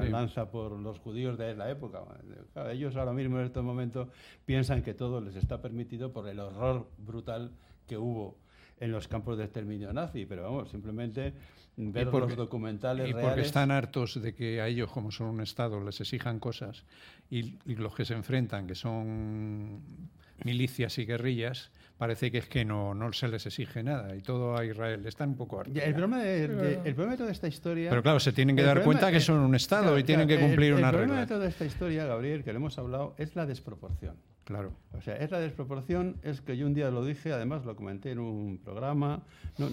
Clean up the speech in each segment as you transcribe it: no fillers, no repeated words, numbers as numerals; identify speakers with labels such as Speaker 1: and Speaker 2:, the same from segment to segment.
Speaker 1: lanza por los judíos de la época. Claro, ellos ahora mismo en estos momentos piensan que todo les está permitido por el horror brutal que hubo en los campos de exterminio nazi, pero vamos, simplemente ver los documentales reales.
Speaker 2: Y porque están hartos de que a ellos, como son un Estado, les exijan cosas y los que se enfrentan, que son milicias y guerrillas, parece que es que no se les exige nada y todo a Israel. Están un poco hartos.
Speaker 1: El problema de toda esta historia...
Speaker 2: Pero claro, se tienen que dar cuenta que son un Estado, claro, y tienen que cumplir una regla.
Speaker 1: El problema de toda esta historia, Gabriel, que le hemos hablado, es la desproporción.
Speaker 2: Claro.
Speaker 1: O sea, es la desproporción, es que yo un día lo dije, además lo comenté en un programa,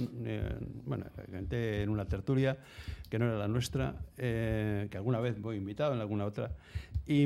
Speaker 1: comenté en una tertulia que no era la nuestra, que alguna vez voy invitado en alguna otra, y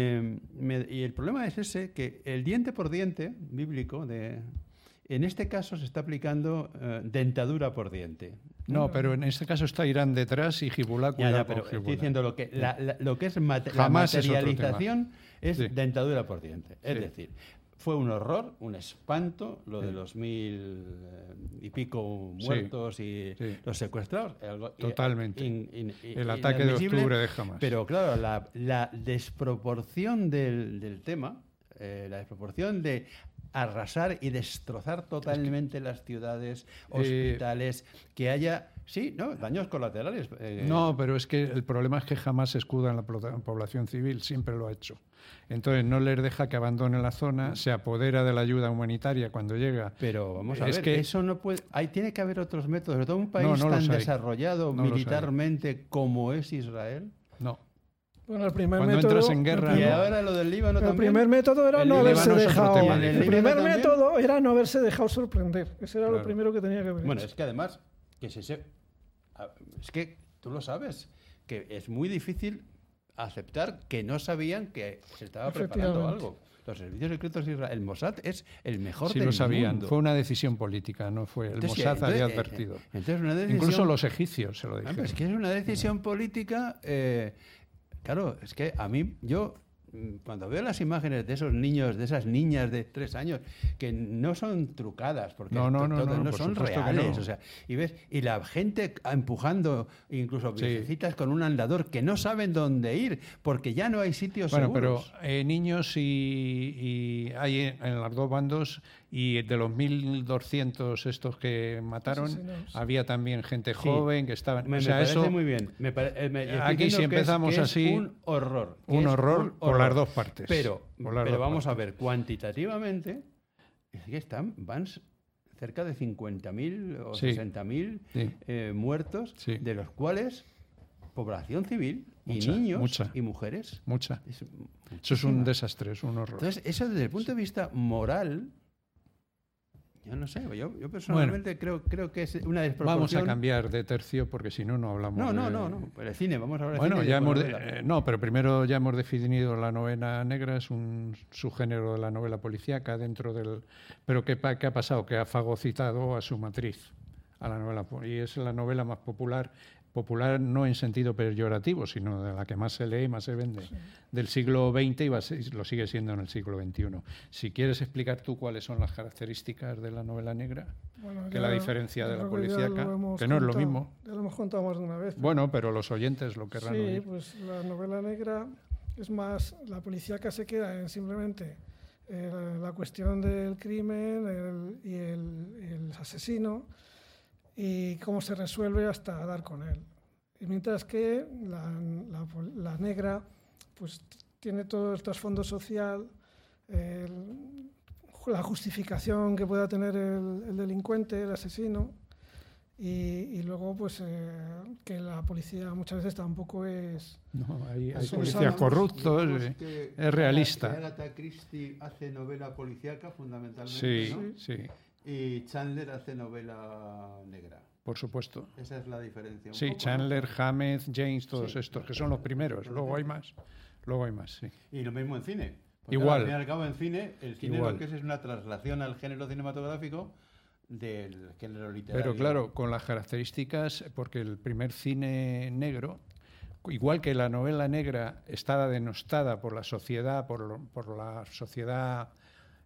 Speaker 1: el problema es ese, que el diente por diente bíblico, en este caso se está aplicando dentadura por diente.
Speaker 2: No, pero en este caso está Irán detrás y Hezbollah cuidado
Speaker 1: pero
Speaker 2: con Hezbollah.
Speaker 1: Estoy diciendo lo que es la materialización es dentadura por diente. Es decir, fue un horror, un espanto, lo de los 1000 y pico muertos y los secuestrados.
Speaker 2: Totalmente. El ataque de octubre de Hamas.
Speaker 1: Pero claro, la desproporción del tema, la desproporción de arrasar y destrozar totalmente las ciudades, hospitales, que haya, daños colaterales.
Speaker 2: No, pero es que el problema es que jamás escuda en la población civil, siempre lo ha hecho. Entonces no les deja que abandonen la zona, se apodera de la ayuda humanitaria cuando llega.
Speaker 1: Pero vamos a ver, que eso no puede... tiene que haber otros métodos. Sobre todo un país tan desarrollado militarmente como es Israel.
Speaker 2: No.
Speaker 3: Bueno, el primer
Speaker 2: Cuando
Speaker 3: método,
Speaker 2: entras en guerra...
Speaker 1: Y ahora lo del Líbano también.
Speaker 3: El primer método era no haberse dejado...
Speaker 1: El
Speaker 3: primer método era no haberse dejado sorprender. Ese era lo primero que tenía que haber.
Speaker 1: Bueno, es que además, es que tú lo sabes, que es muy difícil aceptar que no sabían que se estaba preparando algo. Los servicios secretos de Israel, el Mossad es el mejor del mundo.
Speaker 2: Sí, lo sabían. Fue una decisión política, no fue. El Mossad había advertido. Incluso los egipcios se lo dijeron.
Speaker 1: Es que es una decisión política... Claro, es que a mí, cuando veo las imágenes de esos niños, de esas niñas de 3 años, que no son trucadas, porque no son reales, o sea, y la gente empujando, incluso viejecitas con un andador, que no saben dónde ir, porque ya no hay sitios seguros.
Speaker 2: Pero niños y hay en los dos bandos, y de los 1.200 estos que mataron, había también gente joven que estaban...
Speaker 1: Me parece muy bien.
Speaker 2: Aquí si empezamos así...
Speaker 1: Es un horror.
Speaker 2: Un horror por las dos partes.
Speaker 1: Pero vamos a ver, cuantitativamente, es que van cerca de 50.000 o 60.000 muertos, de los cuales población civil y niños y mujeres.
Speaker 2: Eso es un desastre, es un horror.
Speaker 1: Entonces, eso desde el punto de vista moral... Yo no sé, yo personalmente creo que es una desproporción.
Speaker 2: Vamos a cambiar de tercio porque si no hablamos
Speaker 1: No, pero el cine, vamos a hablar
Speaker 2: de cine.
Speaker 1: Bueno,
Speaker 2: pero primero ya hemos definido la novela negra, es un subgénero de la novela policíaca dentro del... Pero ¿qué ha pasado? Que ha fagocitado a su matriz, a la novela, y es la novela más popular no en sentido peyorativo, sino de la que más se lee y más se vende, del siglo XX y lo sigue siendo en el siglo XXI. Si quieres explicar tú cuáles son las características de la novela negra, que la diferencia de la policíaca, que no es lo mismo.
Speaker 3: Ya lo hemos contado más de una vez.
Speaker 2: Bueno, pero los oyentes lo querrán oír.
Speaker 3: Sí, pues la novela negra es más, la policíaca se queda en simplemente la cuestión del crimen y el asesino, y cómo se resuelve hasta dar con él. Y mientras que la negra pues tiene todo el trasfondo social, la justificación que pueda tener el delincuente, el asesino, y luego pues que la policía muchas veces tampoco es...
Speaker 2: No, hay policías corruptos, es realista.
Speaker 1: Agatha Christie hace novela policíaca fundamentalmente, ¿no?
Speaker 2: Sí.
Speaker 1: Y Chandler hace novela negra.
Speaker 2: Por supuesto.
Speaker 1: Esa es la diferencia.
Speaker 2: Sí, Chandler, Hammett, James, todos estos, que son los primeros. Luego hay más. Sí.
Speaker 1: Y lo mismo en cine. Porque
Speaker 2: igual.
Speaker 1: Al fin y al cabo, en cine, el cine lo que es una traslación al género cinematográfico del género literario.
Speaker 2: Pero claro, con las características, porque el primer cine negro, igual que la novela negra estaba denostada por la sociedad, por la sociedad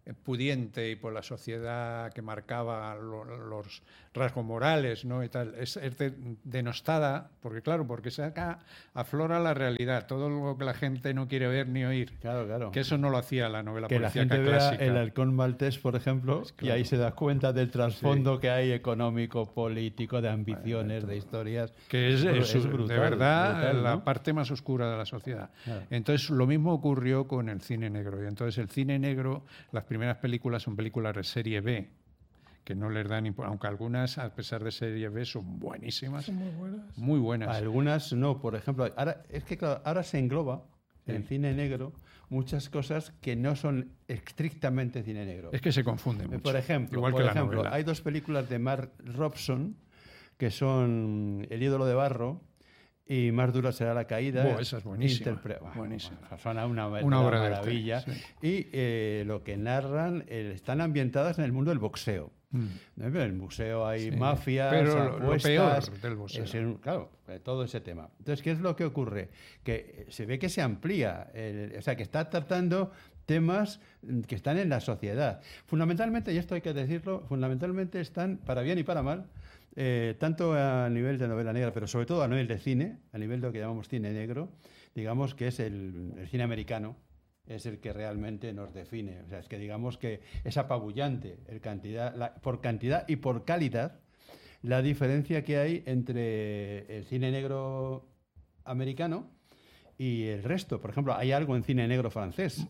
Speaker 2: pudiente y por la sociedad que marcaba los rasgos morales, ¿no? Y tal, es denostada, porque acá aflora la realidad, todo lo que la gente no quiere ver ni oír.
Speaker 1: Claro.
Speaker 2: Que eso no lo hacía la novela
Speaker 1: que
Speaker 2: policíaca
Speaker 1: la gente
Speaker 2: clásica.
Speaker 1: vea El halcón maltés, por ejemplo, pues, claro, y ahí se da cuenta del trasfondo que hay económico, político, de ambiciones, de historias.
Speaker 2: Que es brutal, de verdad, brutal, ¿no? La parte más oscura de la sociedad. Claro. Entonces, lo mismo ocurrió con el cine negro. Y entonces, el cine negro, las primeras películas son películas de serie B, que no les dan importancia, aunque algunas, a pesar de serie B, son buenísimas.
Speaker 3: Son muy buenas.
Speaker 2: Muy buenas.
Speaker 1: Algunas no, por ejemplo, ahora se engloba en cine negro muchas cosas que no son estrictamente cine negro.
Speaker 2: Es que se confunden mucho.
Speaker 1: Por ejemplo, hay dos películas de Mark Robson que son El ídolo de barro y Más dura será la caída.
Speaker 2: Esa es buenísima. Buenísima.
Speaker 1: Son una
Speaker 2: obra de
Speaker 1: maravilla.
Speaker 2: Sí.
Speaker 1: Y lo que narran, están ambientadas en el mundo del boxeo. En el museo hay mafias,
Speaker 2: pero
Speaker 1: apuestas,
Speaker 2: lo peor del boxeo.
Speaker 1: Claro, todo ese tema. Entonces, ¿qué es lo que ocurre? Que se ve que se amplía, o sea, que está tratando temas que están en la sociedad. Fundamentalmente, y esto hay que decirlo, fundamentalmente están, para bien y para mal, tanto a nivel de novela negra, pero sobre todo a nivel de cine, a nivel de lo que llamamos cine negro, digamos que es el cine americano, es el que realmente nos define. O sea, es que digamos que es apabullante por cantidad y por calidad la diferencia que hay entre el cine negro americano y el resto. Por ejemplo, hay algo en cine negro francés.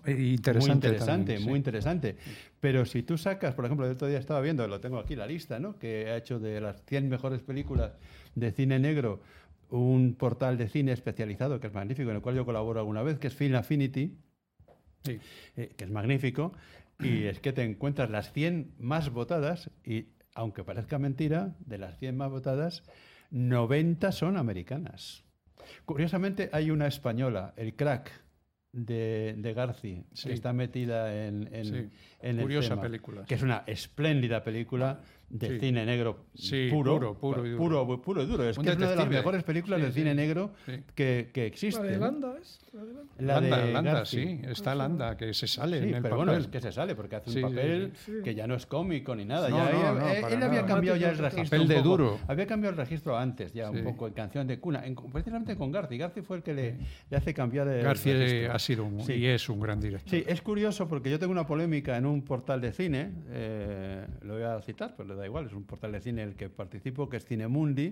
Speaker 1: Muy interesante. Pero si tú sacas, por ejemplo, el otro día estaba viendo, lo tengo aquí la lista, ¿no?, que ha hecho de las 100 mejores películas de cine negro un portal de cine especializado que es magnífico, en el cual yo colaboro alguna vez, que es Film Affinity, que es magnífico, y es que te encuentras las 100 más votadas y, aunque parezca mentira, de las 100 más votadas, 90 son americanas. Curiosamente, hay una española, El Crack, de Garci, que está metida en el
Speaker 2: curiosa
Speaker 1: tema,
Speaker 2: película,
Speaker 1: que es una espléndida película de cine negro puro y duro. Es que es una de las mejores películas de cine negro que existe.
Speaker 3: ¿La de Landa es?
Speaker 2: Landa, sí. Está Landa, que se sale en el
Speaker 1: pero
Speaker 2: papel.
Speaker 1: Bueno, es que se sale, porque hace un papel que ya no es cómico ni nada. Él había
Speaker 2: nada.
Speaker 1: cambiado ya el registro.
Speaker 2: Papel de duro.
Speaker 1: Había cambiado el registro antes, ya un poco en Canción de cuna. Precisamente con Garci. Garci fue el que le hace cambiar el
Speaker 2: Garci
Speaker 1: registro.
Speaker 2: ha sido y es un gran director.
Speaker 1: Sí, es curioso porque yo tengo una polémica en un portal de cine, lo voy a citar, pues le da igual, es un portal de cine en el que participo, que es Cinemundi.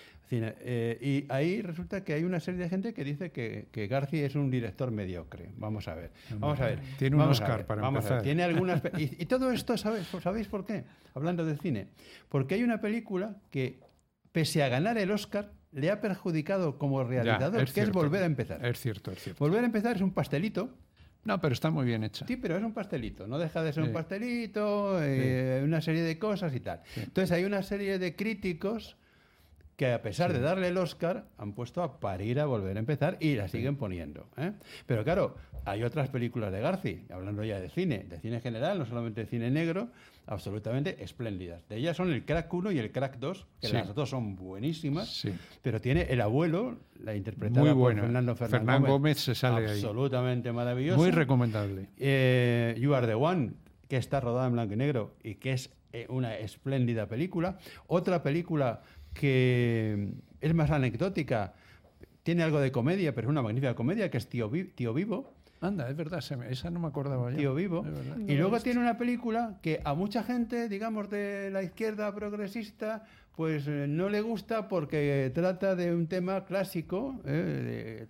Speaker 1: Y ahí resulta que hay una serie de gente que dice que Garci es un director mediocre. Vamos a ver.
Speaker 2: Tiene un Oscar para empezar.
Speaker 1: Tiene algunas y todo esto, ¿sabéis por qué? Hablando de cine. Porque hay una película que, pese a ganar el Oscar, le ha perjudicado como realizador, es Volver a empezar.
Speaker 2: Es cierto.
Speaker 1: Volver a empezar es un pastelito.
Speaker 2: No, pero está muy bien hecha.
Speaker 1: Sí, pero es un pastelito. No deja de ser un pastelito, una serie de cosas y tal. Sí. Entonces hay una serie de críticos que, a pesar de darle el Oscar, han puesto a parir a Volver a empezar y la siguen poniendo. Pero claro, hay otras películas de Garci, hablando ya de cine general, no solamente de cine negro, absolutamente espléndidas. De ellas son El Crack 1 y El Crack 2, que las dos son buenísimas, pero tiene El abuelo, la interpretada por Fernán
Speaker 2: Gómez se sale
Speaker 1: absolutamente maravilloso.
Speaker 2: Muy recomendable.
Speaker 1: You Are the One, que está rodada en blanco y negro y que es una espléndida película. Otra película que es más anecdótica, tiene algo de comedia, pero es una magnífica comedia, que es Tío Vivo.
Speaker 2: Anda, es verdad, esa no me acordaba ya.
Speaker 1: Tío Vivo. Y luego tiene una película que a mucha gente, digamos, de la izquierda progresista, pues no le gusta porque trata de un tema clásico, de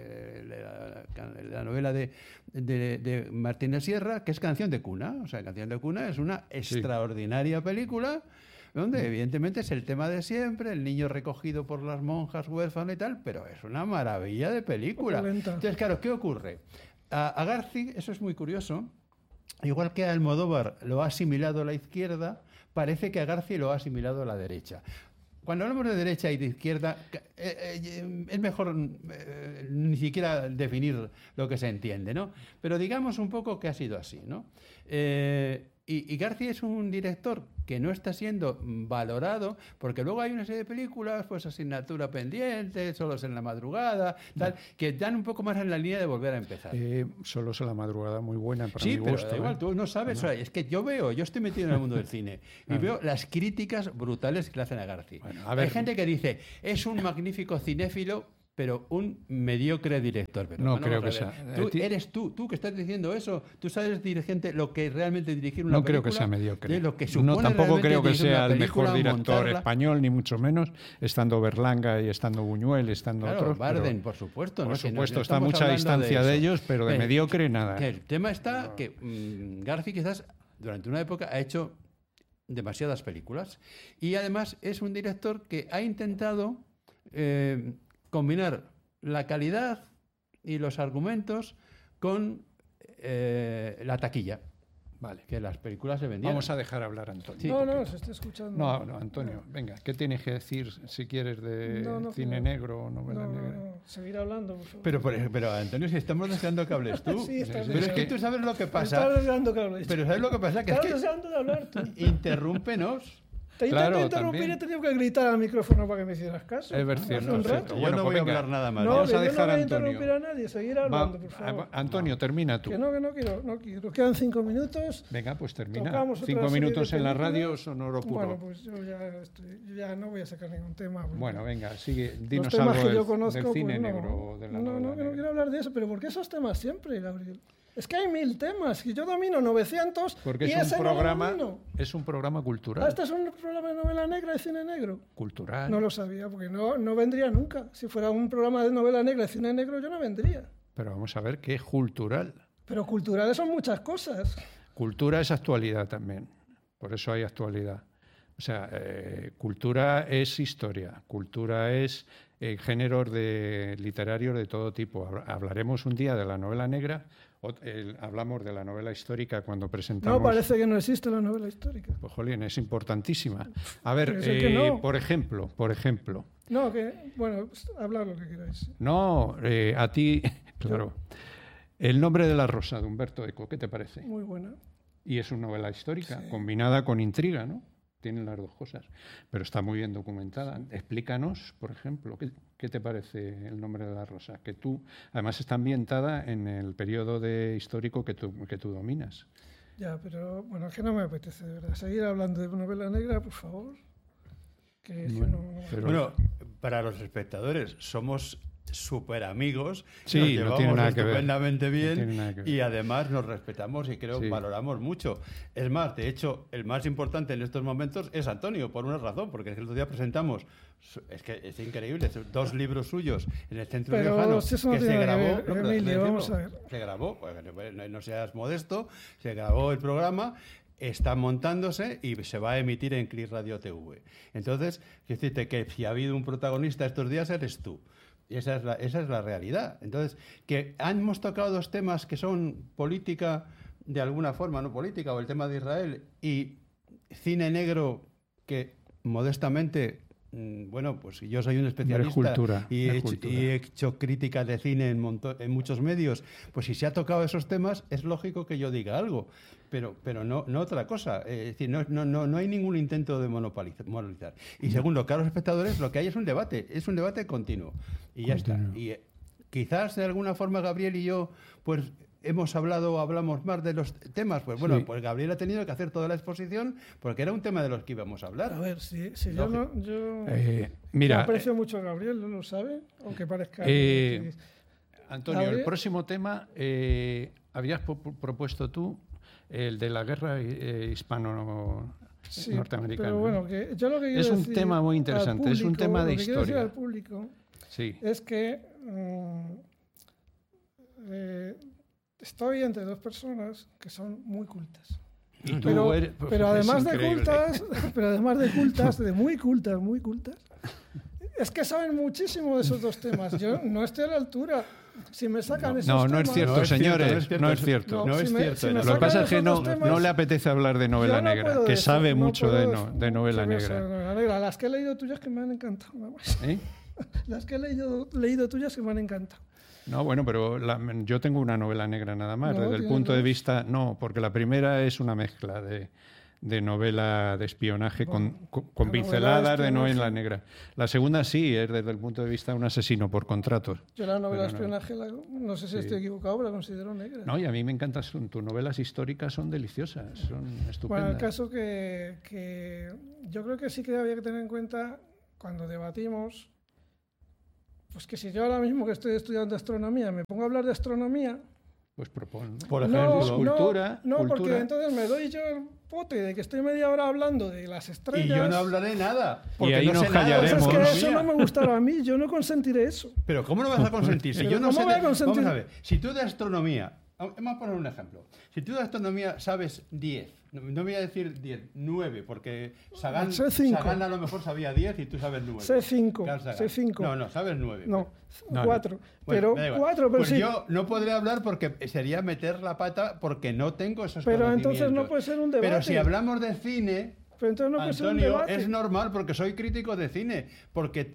Speaker 1: la novela de Martínez Sierra, que es Canción de cuna. O sea, Canción de cuna es una extraordinaria película, donde evidentemente es el tema de siempre, el niño recogido por las monjas huérfano y tal, pero es una maravilla de película. Entonces, claro, ¿qué ocurre? A Garci, eso es muy curioso, igual que a Almodóvar lo ha asimilado a la izquierda, parece que a Garci lo ha asimilado a la derecha. Cuando hablamos de derecha y de izquierda, es mejor ni siquiera definir lo que se entiende, ¿no? Pero digamos un poco que ha sido así, ¿no? Y García es un director que no está siendo valorado, porque luego hay una serie de películas, pues Asignatura Pendiente, Solos en la Madrugada, tal, que dan un poco más en la línea de Volver a empezar.
Speaker 2: Solos en la Madrugada, muy buena para mi
Speaker 1: Sí, pero
Speaker 2: gusto.
Speaker 1: da igual, tú no sabes. O sea, es que yo estoy metido en el mundo del cine y veo las críticas brutales que le hacen a García.
Speaker 2: Bueno, a ver,
Speaker 1: hay gente que dice, es un magnífico cinéfilo, pero un mediocre director. Pero
Speaker 2: no creo que sea.
Speaker 1: Eres tú que estás diciendo eso. Tú sabes, dirigente, lo que realmente dirigir una
Speaker 2: película. No creo que sea mediocre. No, tampoco creo que sea el mejor director español, ni mucho menos, estando Berlanga y estando Buñuel, estando otros.
Speaker 1: Barden, por supuesto.
Speaker 2: Por supuesto, está a mucha distancia de ellos, pero de mediocre nada.
Speaker 1: El tema está que García quizás durante una época ha hecho demasiadas películas y además es un director que ha intentado combinar la calidad y los argumentos con la taquilla.
Speaker 2: Vale.
Speaker 1: Que las películas se vendían.
Speaker 2: Vamos a dejar hablar a Antonio.
Speaker 3: Sí, no, se está escuchando.
Speaker 2: No, Antonio, venga, ¿qué tienes que decir si quieres de cine negro o novela negra?
Speaker 3: No, seguir hablando, por favor.
Speaker 1: Pero Antonio, si estamos deseando que hables tú.
Speaker 3: Sí,
Speaker 1: pero es que tú sabes lo que pasa.
Speaker 3: Estás deseando que hables.
Speaker 1: Pero ¿sabes lo que pasa? Que
Speaker 3: estás deseando de hablar tú.
Speaker 1: Interrúmpenos.
Speaker 3: Te intento interrumpir y he tenido que gritar al micrófono para que me hicieras caso.
Speaker 2: Es cierto.
Speaker 1: Yo no voy a hablar nada más.
Speaker 3: Vamos a dejar a Antonio. No voy a interrumpir a nadie, seguir hablando, por favor.
Speaker 2: Antonio, termina tú.
Speaker 3: Que no quiero. Quedan 5 minutos.
Speaker 2: Venga, pues termina. 5 minutos en la radio, sonoro puro.
Speaker 3: Bueno, pues yo ya no voy a sacar ningún tema.
Speaker 2: Bueno, venga, sigue. Dinos algo del cine negro o de la novela negra.
Speaker 3: No quiero hablar de eso, pero ¿por qué esos temas siempre, Gabriel? Es que hay 1000 temas y yo domino 900.
Speaker 2: Porque
Speaker 3: y
Speaker 2: es un programa cultural.
Speaker 3: ¿Este es un programa de novela negra y cine negro?
Speaker 2: Cultural.
Speaker 3: No lo sabía, porque no vendría nunca. Si fuera un programa de novela negra y cine negro, yo no vendría.
Speaker 2: Pero vamos a ver qué es cultural.
Speaker 3: Pero culturales son muchas cosas.
Speaker 2: Cultura es actualidad también. Por eso hay actualidad. O sea, cultura es historia. Cultura es géneros literarios de todo tipo. Hablaremos un día de la novela negra. Hablamos de la novela histórica cuando presentamos...
Speaker 3: No, parece que no existe la novela histórica.
Speaker 2: Pues, jolín, es importantísima. A ver, por ejemplo...
Speaker 3: No, bueno, hablad lo que queráis.
Speaker 2: No, a ti, claro. El nombre de la rosa, de Humberto Eco, ¿qué te parece?
Speaker 3: Muy buena.
Speaker 2: Y es una novela histórica, combinada con intriga, ¿no? Tienen las dos cosas, pero está muy bien documentada. Explícanos, por ejemplo, ¿qué te parece El nombre de la rosa? Que tú, además, está ambientada en el periodo histórico que tú dominas.
Speaker 3: Ya, pero bueno, es que no me apetece, de verdad. Seguir hablando de novela negra, por favor.
Speaker 1: Bueno, para los espectadores somos súper amigos,
Speaker 2: sí,
Speaker 1: nos llevamos
Speaker 2: no tiene nada
Speaker 1: estupendamente
Speaker 2: que ver.
Speaker 1: bien y además nos respetamos y creo que valoramos mucho. Es más, de hecho, el más importante en estos momentos es Antonio, por una razón, porque el otro día presentamos, es que es increíble, 2 libros suyos en el Centro Riojano
Speaker 3: que se grabó. Emilio, vamos a ver.
Speaker 1: Se grabó, no seas modesto, se grabó el programa. Está montándose y se va a emitir en CLIS Radio TV. Entonces, quiero decirte que si ha habido un protagonista estos días, eres tú. Y esa es la realidad. Entonces, que hemos tocado 2 temas que son política, de alguna forma, no política, o el tema de Israel, y cine negro, que modestamente, bueno, pues yo soy un especialista y he hecho críticas de cine en muchos medios, pues si se ha tocado esos temas, es lógico que yo diga algo. Pero no otra cosa. Es decir, no hay ningún intento de monopolizar. Y segundo, caros espectadores, lo que hay es un debate continuo. Y ya está. Y quizás de alguna forma Gabriel y yo, pues hablamos más de los temas. Pues bueno, pues Gabriel ha tenido que hacer toda la exposición porque era un tema de los que íbamos a hablar.
Speaker 3: A ver, si yo
Speaker 2: mira,
Speaker 3: aprecio mucho a Gabriel, ¿no lo sabe? Aunque parezca...
Speaker 2: Antonio, Gabriel, el próximo tema habías propuesto tú, el de la guerra hispano-norteamericana.
Speaker 3: Pero bueno, yo lo que quiero
Speaker 2: es un
Speaker 3: decir
Speaker 2: tema muy interesante,
Speaker 3: público,
Speaker 2: es un tema de historia.
Speaker 3: Lo que quiero decir al público es que estoy entre 2 personas que son muy cultas. Pero además de cultas, de muy cultas, es que saben muchísimo de esos 2 temas. Yo no estoy a la altura. Si me sacan esos temas...
Speaker 2: No es cierto, señores. No es cierto.
Speaker 1: No es cierto.
Speaker 2: Lo que pasa es que no le apetece hablar de novela negra, que sabe mucho de novela negra.
Speaker 3: Las que he leído tuyas que me han encantado. Las que he leído tuyas que me han encantado.
Speaker 2: No, bueno, pero yo tengo una novela negra nada más,
Speaker 3: No,
Speaker 2: desde el
Speaker 3: tiene
Speaker 2: punto de
Speaker 3: dos.
Speaker 2: vista... No, porque la primera es una mezcla de novela de espionaje
Speaker 3: Bueno,
Speaker 2: con
Speaker 3: la novela de
Speaker 2: pinceladas de novela
Speaker 3: espionaje.
Speaker 2: negra. La segunda sí, es desde el punto de vista de un asesino por contratos.
Speaker 3: Yo la novela de
Speaker 2: Pero no.
Speaker 3: espionaje, no sé si
Speaker 2: Sí.
Speaker 3: estoy equivocado, pero la considero negra.
Speaker 2: No, y a mí me encantan, tus novelas históricas son deliciosas, son
Speaker 3: Bueno,
Speaker 2: estupendas.
Speaker 3: el caso que yo creo que sí que había que tener en cuenta cuando debatimos, pues que si yo ahora mismo que estoy estudiando astronomía me pongo a hablar de astronomía,
Speaker 2: Pues propon, ¿no?
Speaker 1: Por
Speaker 3: no,
Speaker 1: ejemplo,
Speaker 2: cultura,
Speaker 3: no, porque
Speaker 2: cultura.
Speaker 3: entonces me doy yo el pote de que estoy media hora hablando de las
Speaker 1: Y
Speaker 3: estrellas.
Speaker 1: yo no hablaré nada. Porque
Speaker 2: ahí
Speaker 1: no
Speaker 2: nos
Speaker 1: sé nada de
Speaker 3: Pues es
Speaker 2: callaremos.
Speaker 3: que
Speaker 1: astronomía.
Speaker 3: eso no me gustará a mí, yo no consentiré eso.
Speaker 1: Pero ¿cómo no vas a consentir? Si
Speaker 3: Pero
Speaker 1: yo no
Speaker 3: ¿cómo
Speaker 1: sé
Speaker 3: voy a
Speaker 1: de-
Speaker 3: consentir?
Speaker 1: Vamos a ver, si tú de astronomía... Vamos a poner un ejemplo. Si tú de astronomía sabes 10, no voy a decir 10, 9, porque Sagan
Speaker 3: Sé 5.
Speaker 1: a lo mejor sabía 10 y tú sabes 9.
Speaker 3: Sé 5,
Speaker 1: Carl Sagan.
Speaker 3: sé 5.
Speaker 1: No, sabes 9.
Speaker 3: No,
Speaker 2: No,
Speaker 3: 4.
Speaker 1: Bueno,
Speaker 3: Pero
Speaker 1: me da igual.
Speaker 3: 4, pero
Speaker 1: Pues
Speaker 3: sí.
Speaker 1: yo no podré hablar porque sería meter la pata porque no tengo esos
Speaker 3: Pero entonces
Speaker 1: conocimientos.
Speaker 3: no puede ser un debate.
Speaker 1: Pero si hablamos de cine...
Speaker 3: Pero entonces no puede ser un
Speaker 1: Antonio,
Speaker 3: debate.
Speaker 1: es normal porque soy crítico de cine, porque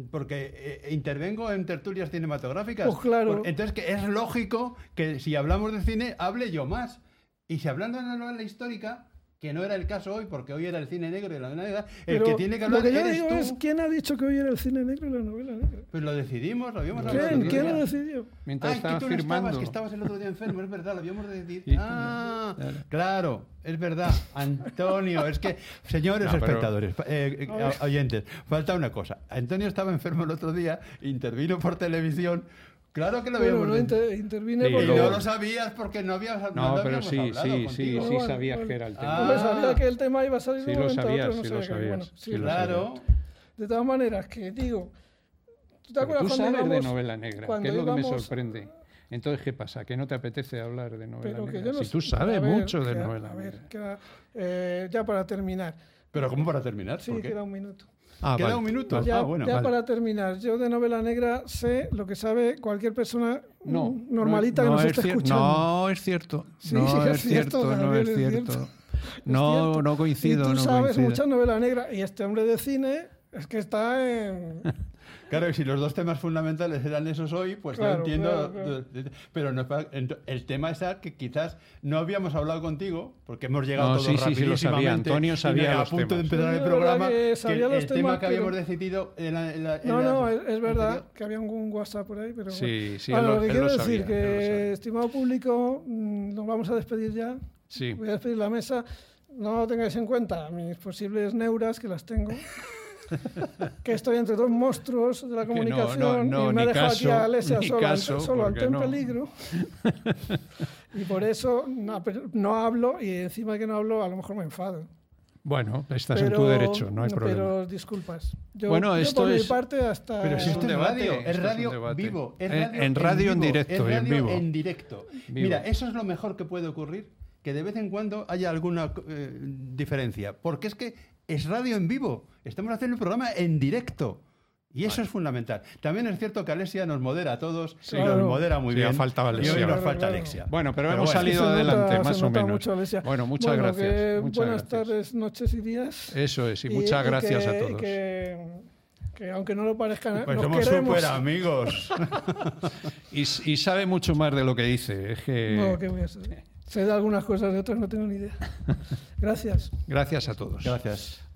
Speaker 1: intervengo en tertulias cinematográficas.
Speaker 3: Pues claro.
Speaker 1: Entonces que es lógico que si hablamos de cine hable yo más. Y si hablando de una novela histórica, que no era el caso hoy, porque hoy era el cine negro y la novela negra, el
Speaker 3: Pero
Speaker 1: que tiene que hablar
Speaker 3: lo que yo
Speaker 1: eres
Speaker 3: digo
Speaker 1: tú.
Speaker 3: es, ¿quién ha dicho que hoy era el cine negro y la novela negra?
Speaker 1: Pues lo decidimos, lo habíamos hablado el
Speaker 3: ¿Quién?
Speaker 1: otro
Speaker 3: ¿Quién
Speaker 1: día.
Speaker 3: lo decidió?
Speaker 2: Mientras
Speaker 1: Ay,
Speaker 2: estaba
Speaker 1: que tú no
Speaker 2: firmando.
Speaker 1: estabas, que estabas el otro día enfermo, es verdad, lo habíamos decidido.
Speaker 2: Sí.
Speaker 1: Ah, claro, es verdad. Antonio, es que, señores
Speaker 2: No, pero-
Speaker 1: espectadores, oyentes, falta una cosa. Antonio estaba enfermo el otro día, intervino por televisión. Claro que lo
Speaker 3: Bueno,
Speaker 1: habíamos
Speaker 3: no
Speaker 1: decidido.
Speaker 3: intervine
Speaker 2: Sí,
Speaker 1: Y
Speaker 3: porque...
Speaker 1: no lo sabías porque no habíamos
Speaker 2: No, pero
Speaker 1: habíamos
Speaker 2: sí,
Speaker 1: hablado
Speaker 2: sí,
Speaker 1: contigo.
Speaker 2: sí
Speaker 3: Vale,
Speaker 2: sabías
Speaker 3: vale.
Speaker 2: que era el
Speaker 1: Ah.
Speaker 2: tema.
Speaker 3: Hombre, sabía que el tema iba a salir
Speaker 2: Sí
Speaker 3: de un
Speaker 2: lo
Speaker 3: momento a
Speaker 2: sabías,
Speaker 3: otro, no
Speaker 2: sí lo
Speaker 3: sabía que- bueno,
Speaker 2: sabías,
Speaker 3: sí,
Speaker 2: sí lo
Speaker 1: Claro.
Speaker 3: De todas maneras, que digo... ¿Tú te
Speaker 2: Pero
Speaker 3: acuerdas
Speaker 2: tú
Speaker 3: cuando
Speaker 2: sabes de
Speaker 3: íbamos-
Speaker 2: novela negra,
Speaker 3: cuando
Speaker 2: que es lo que me
Speaker 3: íbamos-
Speaker 2: sorprende. Entonces, ¿qué pasa? ¿Que no te apetece hablar de novela
Speaker 3: Pero que
Speaker 2: negra?
Speaker 3: yo no
Speaker 2: Si tú
Speaker 3: sé-
Speaker 2: sabes
Speaker 3: a ver,
Speaker 2: mucho de
Speaker 3: queda-
Speaker 2: novela
Speaker 3: A ver,
Speaker 2: negra.
Speaker 3: ya para terminar.
Speaker 1: Pero ¿cómo para terminar?
Speaker 3: Sí,
Speaker 1: ¿Por qué?
Speaker 3: queda un minuto.
Speaker 2: Ah,
Speaker 1: Queda
Speaker 2: vale,
Speaker 1: un minuto.
Speaker 2: vale.
Speaker 3: Ya,
Speaker 1: bueno,
Speaker 3: ya
Speaker 1: vale.
Speaker 3: para terminar, yo de novela negra sé lo que sabe cualquier persona
Speaker 2: No,
Speaker 3: normalita que
Speaker 2: no
Speaker 3: nos
Speaker 2: es
Speaker 3: esté
Speaker 2: cier-
Speaker 3: escuchando.
Speaker 2: No es cierto.
Speaker 3: Sí,
Speaker 2: no
Speaker 3: es
Speaker 2: es cierto,
Speaker 3: cierto,
Speaker 2: no
Speaker 3: Gabriel,
Speaker 2: es
Speaker 3: es
Speaker 2: cierto.
Speaker 3: cierto.
Speaker 2: No,
Speaker 3: cierto.
Speaker 2: no coincido.
Speaker 3: Y tú
Speaker 2: no
Speaker 3: sabes
Speaker 2: coincido.
Speaker 3: mucha novela negra y este hombre de cine es que está en...
Speaker 1: Claro, y si los dos temas fundamentales eran esos hoy, pues
Speaker 3: Claro,
Speaker 1: yo entiendo.
Speaker 3: claro.
Speaker 1: Pero no, el tema es que quizás no habíamos hablado contigo, porque hemos llegado
Speaker 2: No,
Speaker 1: todos
Speaker 2: sí, sí, sí, lo sabía.
Speaker 1: rapidísimamente,
Speaker 2: Antonio sabía
Speaker 1: y a
Speaker 2: los
Speaker 1: punto de
Speaker 2: temas.
Speaker 1: empezar
Speaker 3: Sí,
Speaker 1: el
Speaker 3: es
Speaker 1: programa,
Speaker 3: verdad que
Speaker 1: que
Speaker 3: sabía los
Speaker 1: el tema
Speaker 3: temas,
Speaker 1: que habíamos
Speaker 3: pero-
Speaker 1: decidido en la
Speaker 3: No, es verdad
Speaker 1: anterior.
Speaker 3: que había un WhatsApp por ahí, pero
Speaker 2: Sí, sí,
Speaker 3: bueno,
Speaker 2: él
Speaker 3: lo que
Speaker 2: él
Speaker 3: quiero
Speaker 2: sabía,
Speaker 3: decir
Speaker 2: él lo
Speaker 3: que,
Speaker 2: sabía.
Speaker 3: estimado público, nos vamos a despedir ya.
Speaker 2: Sí.
Speaker 3: Voy a despedir la mesa. No tengáis en cuenta mis posibles neuras, que las tengo. Que estoy entre dos monstruos de la
Speaker 2: Que no,
Speaker 3: comunicación
Speaker 2: no,
Speaker 3: y me ha
Speaker 2: ni
Speaker 3: dejado aquí
Speaker 2: caso,
Speaker 3: a Alesia
Speaker 2: ni
Speaker 3: solo,
Speaker 2: caso,
Speaker 3: solo
Speaker 2: porque
Speaker 3: ante un
Speaker 2: no.
Speaker 3: peligro. Y por eso no hablo, y encima de que no hablo, a lo mejor me enfado.
Speaker 2: Bueno, estás en tu derecho, no hay problema.
Speaker 3: Pero disculpas. Yo,
Speaker 2: Bueno,
Speaker 3: yo
Speaker 2: esto
Speaker 3: por mi
Speaker 2: es-
Speaker 3: parte hasta...
Speaker 1: Pero si
Speaker 2: Es
Speaker 1: esto
Speaker 2: un
Speaker 1: es
Speaker 2: debate,
Speaker 1: radio,
Speaker 2: esto
Speaker 1: es
Speaker 2: es un
Speaker 1: radio
Speaker 2: debate.
Speaker 1: vivo. Es
Speaker 2: En radio en
Speaker 1: vivo,
Speaker 2: directo
Speaker 1: es
Speaker 2: y en
Speaker 1: radio
Speaker 2: vivo.
Speaker 1: en directo.
Speaker 2: Vivo.
Speaker 1: Mira, eso es lo mejor que puede ocurrir, que de vez en cuando haya alguna diferencia. Porque es que es radio en vivo. Estamos haciendo un programa en directo. Y eso es fundamental. También es cierto que Alesia nos modera a todos, y
Speaker 3: Claro.
Speaker 1: nos modera muy
Speaker 2: Sí,
Speaker 1: bien.
Speaker 2: ha faltado
Speaker 1: Y
Speaker 2: Alesia.
Speaker 1: hoy nos
Speaker 2: Claro,
Speaker 1: falta
Speaker 3: claro.
Speaker 1: Alexia.
Speaker 2: Bueno, pero hemos
Speaker 1: bueno.
Speaker 2: salido
Speaker 3: Se nota-
Speaker 2: adelante,
Speaker 3: se
Speaker 2: más o
Speaker 3: nota
Speaker 2: menos.
Speaker 3: mucho, Alesia.
Speaker 2: Bueno, muchas
Speaker 3: Bueno,
Speaker 2: gracias.
Speaker 3: que
Speaker 2: muchas
Speaker 3: buenas
Speaker 2: gracias.
Speaker 3: tardes, noches y días.
Speaker 2: Eso es, y muchas gracias a todos.
Speaker 3: Que aunque no lo parezca,
Speaker 1: Pues
Speaker 3: nos
Speaker 1: somos
Speaker 3: queremos.
Speaker 1: súper amigos.
Speaker 2: Y sabe mucho más de lo que dice. Es que...
Speaker 3: No, ¿qué voy a saber? Sé de algunas cosas, de otras no tengo ni idea. Gracias.
Speaker 2: Gracias a todos.
Speaker 1: Gracias.